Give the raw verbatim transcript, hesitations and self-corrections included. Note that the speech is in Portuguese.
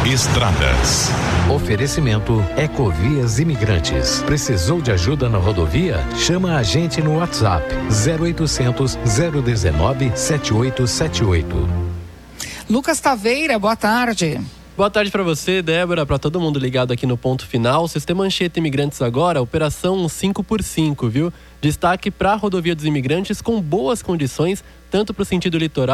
Estradas. Oferecimento Ecovias Imigrantes. Precisou de ajuda na rodovia? Chama a gente no WhatsApp zero oitocentos, zero dezenove, setenta e oito setenta e oito. Lucas Taveira, boa tarde. Boa tarde para você, Débora, para todo mundo ligado aqui no Ponto Final. Sistema Anchieta Imigrantes agora, operação cinco por cinco, viu? Destaque para a rodovia dos imigrantes com boas condições, tanto para o sentido litoral